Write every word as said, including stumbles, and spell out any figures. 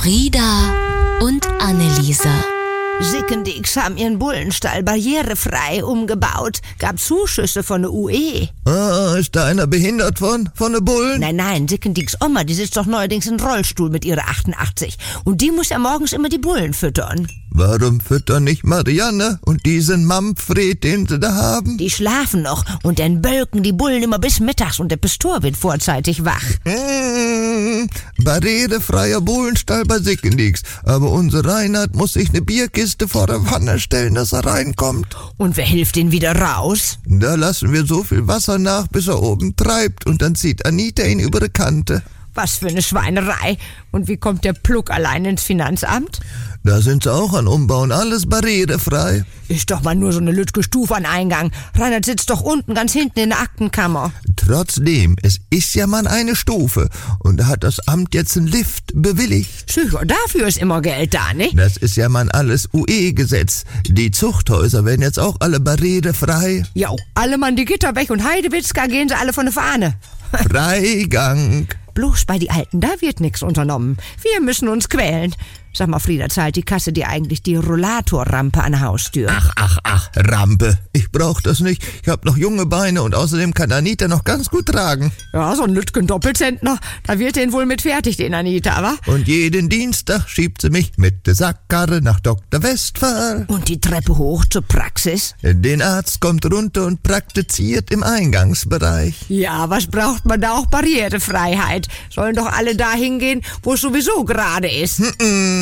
Frieda und Anneliese. Sickendix haben ihren Bullenstall barrierefrei umgebaut. Gab Zuschüsse von der U E. Ah, ist da einer behindert von, von der Bullen? Nein, nein, Sickendix Oma, die sitzt doch neuerdings im Rollstuhl mit ihrer achtundachtzig. Und die muss ja morgens immer die Bullen füttern. Warum füttern nicht Marianne und diesen Manfred, den sie da haben? Die schlafen noch und dann bölken die Bullen immer bis mittags und der Pastor wird vorzeitig wach. Mmh, barrierefreier Bullenstall bei Sickendix. Aber unser Reinhard muss sich eine Bierkiste vor der Wanne stellen, dass er reinkommt. Und wer hilft ihn wieder raus? Da lassen wir so viel Wasser nach, bis er oben treibt und dann zieht Anita ihn über die Kante. Was für eine Schweinerei. Und wie kommt der Pluck allein ins Finanzamt? Da sind sie auch an Umbauen, alles barrierefrei. Ist doch mal nur so eine lütge Stufe an Eingang. Reinhard sitzt doch unten ganz hinten in der Aktenkammer. Trotzdem, es ist ja mal eine Stufe. Und da hat das Amt jetzt einen Lift bewilligt. Sicher, dafür ist immer Geld da, ne? Das ist ja mal alles U E-Gesetz. Die Zuchthäuser werden jetzt auch alle barrierefrei. Jo, alle Mann die Gitter weg und Heidewitzka gehen sie alle von der Fahne. Freigang. Bloß bei die Alten, da wird nichts unternommen. Wir müssen uns quälen. Sag mal, Frieda, zahlt die Kasse dir eigentlich die Rollatorrampe an der Haustür? Ach, ach, ach, Rampe. Ich brauch das nicht. Ich hab noch junge Beine und außerdem kann Anita noch ganz gut tragen. Ja, so ein Lütgen Doppelzentner, da wird den wohl mit fertig, den Anita, wa? Und jeden Dienstag schiebt sie mich mit der Sackkarre nach Doktor Westphal. Und die Treppe hoch zur Praxis? Den Arzt kommt runter und praktiziert im Eingangsbereich. Ja, was braucht man da auch Barrierefreiheit? Sollen doch alle da hingehen, wo es sowieso gerade ist. Mm-mm.